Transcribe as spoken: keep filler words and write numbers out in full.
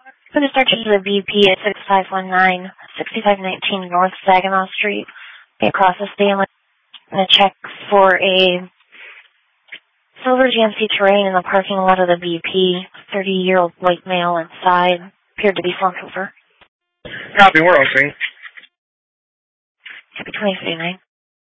I'm going to start you to the B P at six five one nine, six five one nine North Saginaw Street, across the Stanley. I'm going to check for a silver G M C Terrain in the parking lot of the B P. thirty-year-old white male inside. Appeared to be slumped over. Copy, we're on scene. Copy twenty thirty-nine.